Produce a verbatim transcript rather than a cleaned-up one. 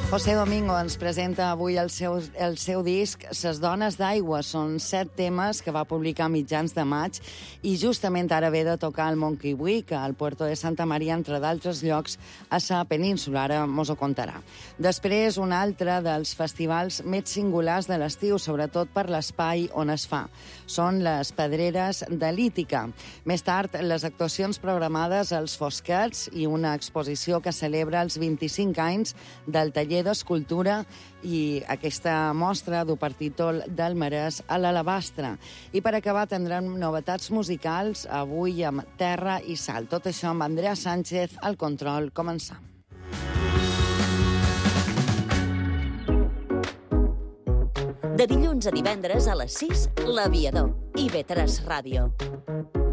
José Domingo ens presenta avui el seu, el seu disc Ses dones d'aigua. Són set temes que va publicar a mitjans de maig i justament ara ve de tocar el Monkey Week al Puerto de Santa Maria, entre d'altres llocs, a sa península. Ara mos ho contarà. Després, un altre dels festivals més singulars de l'estiu, sobretot per l'espai on es fa. Són les Pedreres de Lítica. Més tard, les actuacions programades als Fosquets i una exposició que celebra els vint-i-cinc anys del taller d'escultura i aquesta mostra du per títol del Marès a l'Alabastre. I per acabar tindrem novetats musicals avui amb Terra i Sal. Tot això amb Andrea Sánchez al control. Començam. De dilluns a divendres a les sis, L'Aviador, I V tres Ràdio.